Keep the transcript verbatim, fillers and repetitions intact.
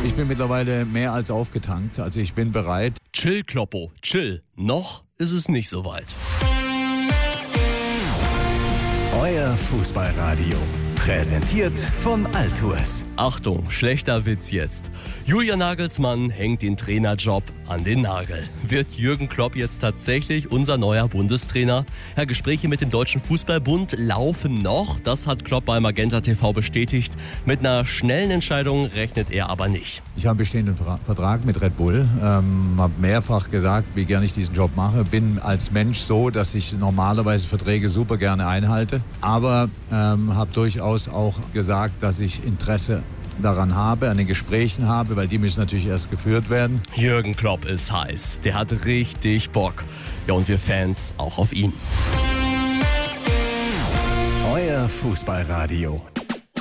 Ich bin mittlerweile mehr als aufgetankt, also ich bin bereit. Chill, Kloppo, chill. Noch ist es nicht so weit. Euer Fußballradio. Präsentiert von Altours. Achtung, schlechter Witz jetzt. Julian Nagelsmann hängt den Trainerjob an den Nagel. Wird Jürgen Klopp jetzt tatsächlich unser neuer Bundestrainer? Ja, Gespräche mit dem Deutschen Fußballbund laufen noch. Das hat Klopp bei Magenta T V bestätigt. Mit einer schnellen Entscheidung rechnet er aber nicht. Ich habe einen bestehenden Vertrag mit Red Bull, ähm, habe mehrfach gesagt, wie gerne ich diesen Job mache. Bin als Mensch so, dass ich normalerweise Verträge super gerne einhalte, aber ähm, habe durchaus auch gesagt, dass ich Interesse daran habe, an den Gesprächen habe, weil die müssen natürlich erst geführt werden. Jürgen Klopp ist heiß. Der hat richtig Bock. Ja, und wir Fans auch auf ihn. Euer Fußballradio.